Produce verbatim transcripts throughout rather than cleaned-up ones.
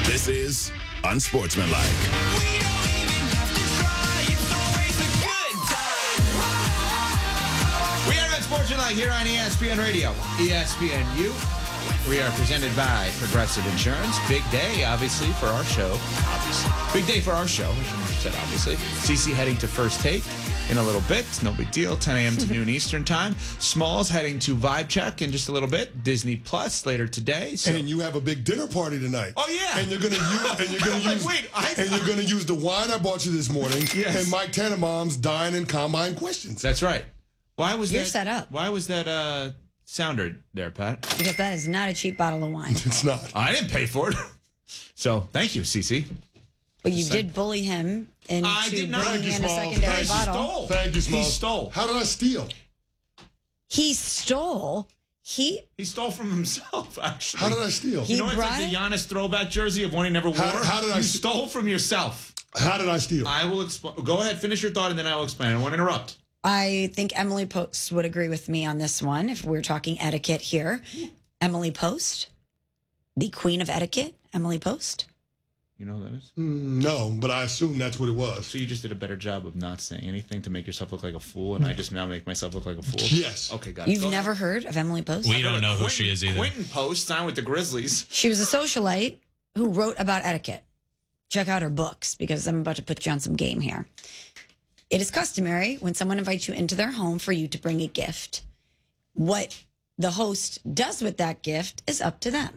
This is Unsportsmanlike. We don't even have to try. It's always a good time. We are Unsportsmanlike here on E S P N Radio, E S P N U. We are presented by Progressive Insurance. Big day, obviously, for our show. Obviously. Big day for our show. I shouldn't have said obviously. Cece heading to First Take in a little bit. No big deal. ten a.m. to noon Eastern time. Smalls heading to Vibe Check in just a little bit. Disney Plus later today. So. And you have a big dinner party tonight. Oh yeah. And you're gonna use and you're gonna like, use wait, I, and you're gonna use the wine I bought you this morning. Yes. And Mike Tannenbaum's Dine and Combine questions. That's right. Why was You're that set up. Why was that uh sounder there, Pat? Because that is not a cheap bottle of wine. It's not. I didn't pay for it. So thank you, Cece. But you did bully him into I did not. bringing Thank you, in a Smalls. secondary Thank you, bottle. Stole. Thank you, Smalls. He stole. How did I steal? He stole. He He stole from himself, actually. How did I steal? He You know, it's like brought the it? Giannis throwback jersey of one he never wore. How- how did I You s- stole from yourself. How did I steal? I will explain. Go ahead, finish your thought, and then I will explain. I won't interrupt. I think Emily Post would agree with me on this one if we're talking etiquette here. Emily Post, the queen of etiquette, Emily Post. You know who that is? Mm, no, but I assume that's what it was. So you just did a better job of not saying anything to make yourself look like a fool, and I just now make myself look like a fool? Yes. Okay, got it. You've Go never ahead. heard of Emily Post? We don't know who she is either. Quentin Post signed with the Grizzlies. She was a socialite who wrote about etiquette. Check out her books because I'm about to put you on some game here. It is customary when someone invites you into their home for you to bring a gift. What the host does with that gift is up to them.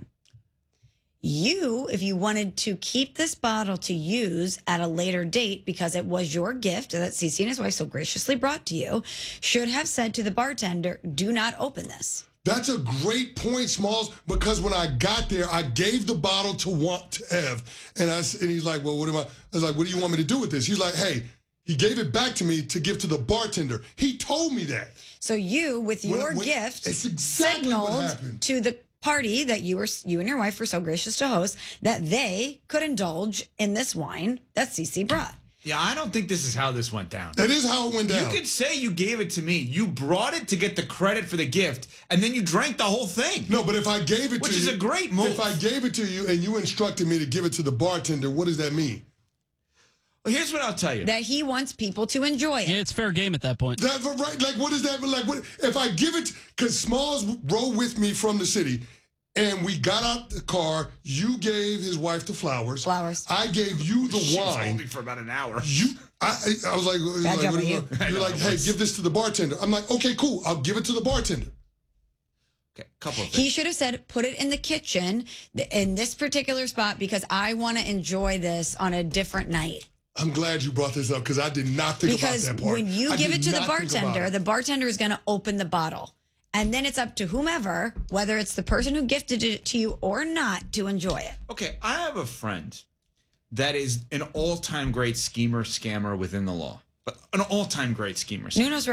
You, if you wanted to keep this bottle to use at a later date because it was your gift that Cece and his wife so graciously brought to you, should have said to the bartender, do not open this. That's a great point, Smalls, because when I got there, I gave the bottle to want to Ev, and I s- and he's like, well, what am I? I was like, what do you want me to do with this? He's like, hey, he gave it back to me to give to the bartender. He told me that. So you, with When- your when- gift, it's exactly what signaled happened. to the party that you were, you and your wife were so gracious to host that they could indulge in this wine that Cece brought. Yeah, I don't think this is how this went down. That is how it went You down. could say you gave it to me. You brought it to get the credit for the gift, and then you drank the whole thing. No, but if I gave it Which to is you, a great move. If I gave it to you and you instructed me to give it to the bartender, what does that mean? Well, here's what I'll tell you. That he wants people to enjoy it. Yeah, it's fair game at that point. That right? Like, what does that mean? Like, what if I give it? Because Smalls rode with me from the city, and we got out the car. You gave his wife the flowers. Flowers. I gave you the She was wine. holding for about an hour. You, I, I was like, Bad like, job what on do you. I You're know, like, it hey, was- give this to the bartender. I'm like, okay, cool. I'll give it to the bartender. Okay, couple of He things. should have said, put it in the kitchen th- in this particular spot because I want to enjoy this on a different night. I'm glad you brought this up because I did not think Because about that part. when you I give did it to the not think about bartender, it. the bartender is going to open the bottle. And then it's up to whomever, whether it's the person who gifted it to you or not, to enjoy it. Okay, I have a friend that is an all-time great schemer, scammer within the law. But an all-time great schemer. scammer. Nuno's